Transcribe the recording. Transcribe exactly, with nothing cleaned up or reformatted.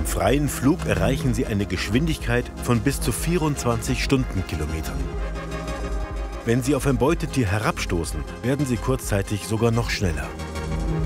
freien Flug erreichen sie eine Geschwindigkeit von bis zu vierundzwanzig Stundenkilometern. Wenn sie auf ein Beutetier herabstoßen, werden sie kurzzeitig sogar noch schneller.